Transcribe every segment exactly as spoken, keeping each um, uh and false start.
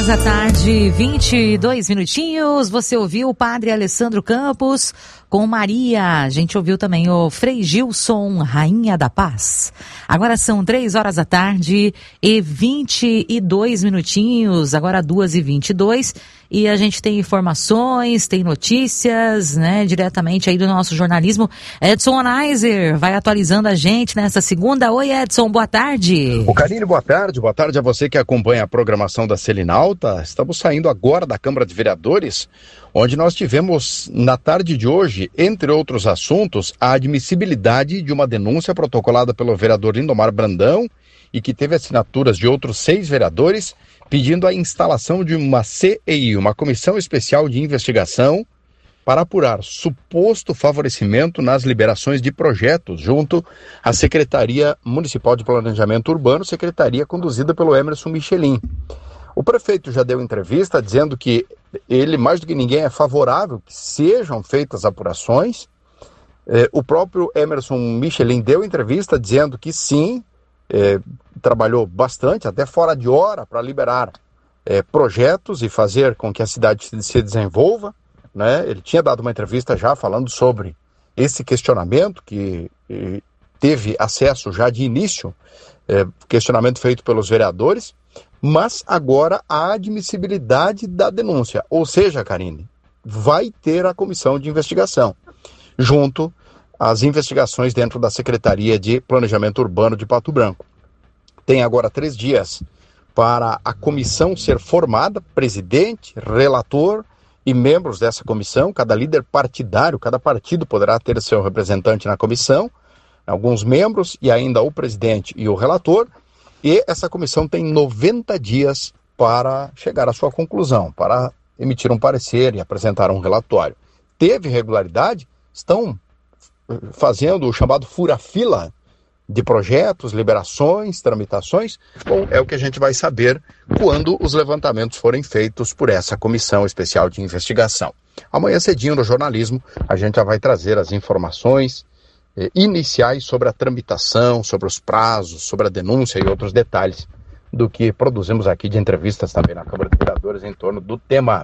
Da tarde, vinte e dois minutinhos, você ouviu o padre Alessandro Campos com Maria, a gente ouviu também o Frei Gilson, Rainha da Paz. Agora são três horas da tarde e vinte e dois minutinhos, agora duas e vinte e dois, e a gente tem informações, tem notícias, né, diretamente aí do nosso jornalismo. Edson Onaiser vai atualizando a gente nessa segunda. Oi, Edson, boa tarde. O Karine, boa tarde, boa tarde a você que acompanha a programação da Selinalta. Estamos saindo agora da Câmara de Vereadores, onde nós tivemos, na tarde de hoje, entre outros assuntos, a admissibilidade de uma denúncia protocolada pelo vereador Lindomar Brandão e que teve assinaturas de outros seis vereadores, pedindo a instalação de uma C E I, uma Comissão Especial de Investigação, para apurar suposto favorecimento nas liberações de projetos junto à Secretaria Municipal de Planejamento Urbano, secretaria conduzida pelo Emerson Michelin. O prefeito já deu entrevista dizendo que ele, mais do que ninguém, é favorável que sejam feitas apurações. É, o próprio Emerson Michelin deu entrevista dizendo que sim, é, trabalhou bastante, até fora de hora, para liberar é, projetos e fazer com que a cidade se desenvolva, né? Ele tinha dado uma entrevista já falando sobre esse questionamento, que e, teve acesso já de início, é, questionamento feito pelos vereadores, mas agora a admissibilidade da denúncia, ou seja, Karine, vai ter a comissão de investigação, junto às investigações dentro da Secretaria de Planejamento Urbano de Pato Branco. Tem agora três dias para a comissão ser formada, presidente, relator e membros dessa comissão. Cada líder partidário, cada partido poderá ter seu representante na comissão, alguns membros e ainda o presidente e o relator. E essa comissão tem noventa dias para chegar à sua conclusão, para emitir um parecer e apresentar um relatório. Teve irregularidade? Estão fazendo o chamado fura-fila de projetos, liberações, tramitações? Bom, é o que a gente vai saber quando os levantamentos forem feitos por essa comissão especial de investigação. Amanhã cedinho no jornalismo a gente já vai trazer as informações eh, iniciais sobre a tramitação, sobre os prazos, sobre a denúncia e outros detalhes do que produzimos aqui de entrevistas também na Câmara de Vereadores em torno do tema.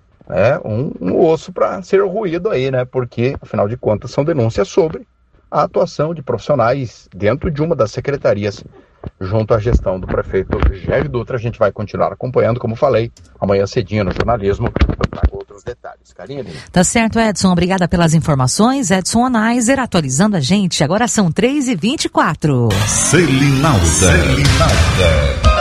É um, um osso para ser ruído aí, né? Porque, afinal de contas, são denúncias sobre a atuação de profissionais dentro de uma das secretarias junto à gestão do prefeito Jair Dutra. A gente vai continuar acompanhando, como falei, amanhã cedinho no jornalismo, eu trago outros detalhes. Karine? Tá certo, Edson. Obrigada pelas informações. Edson Onaiser atualizando a gente. Agora são três e vinte e quatro. Selinalta. Selinalta.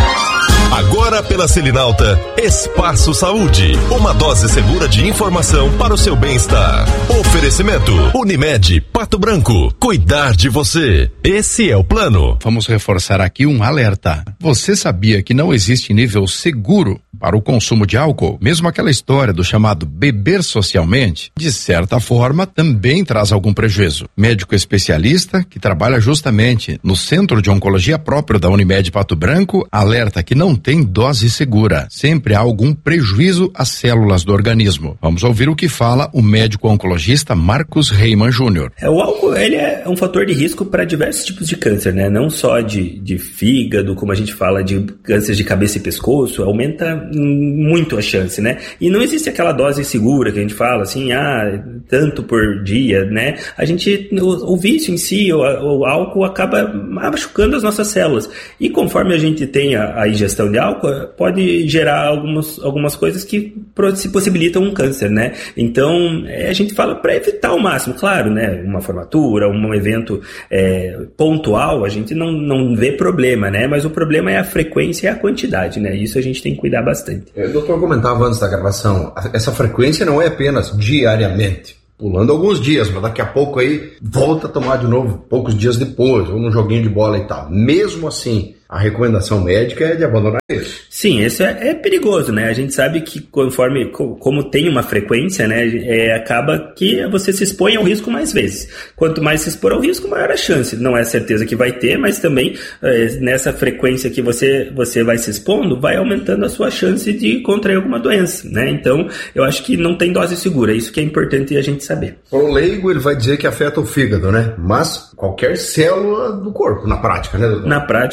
Agora pela Selinalta, Espaço Saúde, uma dose segura de informação para o seu bem-estar. Oferecimento, Unimed, Pato Branco, cuidar de você. Esse é o plano. Vamos reforçar aqui um alerta. Você sabia que não existe nível seguro para o consumo de álcool? Mesmo aquela história do chamado beber socialmente, de certa forma, também traz algum prejuízo. Médico especialista, que trabalha justamente no Centro de Oncologia próprio da Unimed Pato Branco, alerta que não tem dose segura. Sempre há algum prejuízo às células do organismo. Vamos ouvir o que fala o médico oncologista Marcos Reiman Júnior. É, o álcool, ele é um fator de risco para diversos tipos de câncer, né? Não só de, de fígado, como a gente fala de câncer de cabeça e pescoço, aumenta muito a chance, né? E não existe aquela dose segura que a gente fala assim, ah, tanto por dia, né? A gente, o, o vício em si, o, o álcool acaba machucando as nossas células. E conforme a gente tem a, a ingestão de álcool, pode gerar algumas, algumas coisas que se possibilitam um câncer, né? Então, é, a gente fala para evitar ao máximo, claro, né? Uma formatura, um evento é, pontual, a gente não, não vê problema, né? Mas o problema é a frequência e a quantidade, né? Isso a gente tem que cuidar bastante. O doutor comentava antes da gravação, essa frequência não é apenas diariamente, pulando alguns dias, mas daqui a pouco aí volta a tomar de novo, poucos dias depois, ou num joguinho de bola e tal. Mesmo assim, a recomendação médica é de abandonar isso. Sim, isso é, é perigoso, né? A gente sabe que conforme, como tem uma frequência, né, é, acaba que você se expõe ao risco mais vezes. Quanto mais se expor ao risco, maior a chance. Não é certeza que vai ter, mas também é, nessa frequência que você, você vai se expondo, vai aumentando a sua chance de contrair alguma doença, né? Então, eu acho que não tem dose segura. Isso que é importante a gente saber. Para o leigo, ele vai dizer que afeta o fígado, né? Mas qualquer célula do corpo, na prática, né, doutor? Na prática, sim.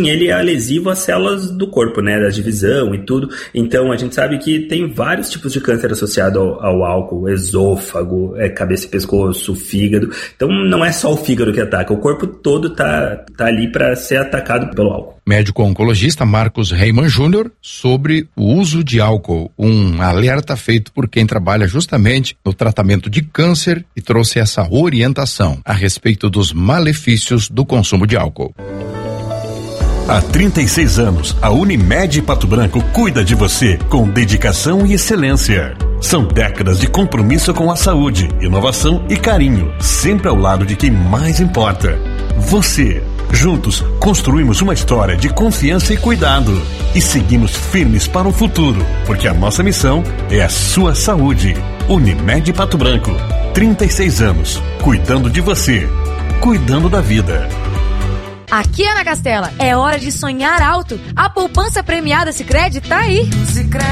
ele é lesivo às células do corpo, né, da divisão e tudo. Então a gente sabe que tem vários tipos de câncer associado ao, ao álcool, esôfago, é, cabeça e pescoço, fígado. Então não é só o fígado que ataca, o corpo todo tá, tá ali para ser atacado pelo álcool. Médico oncologista Marcos Reimann Júnior sobre o uso de álcool, um alerta feito por quem trabalha justamente no tratamento de câncer e trouxe essa orientação a respeito dos malefícios do consumo de álcool. Há trinta e seis anos, a Unimed Pato Branco cuida de você com dedicação e excelência. São décadas de compromisso com a saúde, inovação e carinho, sempre ao lado de quem mais importa: você. Juntos, construímos uma história de confiança e cuidado. E seguimos firmes para o futuro, porque a nossa missão é a sua saúde. Unimed Pato Branco, trinta e seis anos, cuidando de você, cuidando da vida. Aqui, Ana Castela, é hora de sonhar alto. A poupança premiada Sicredi tá aí.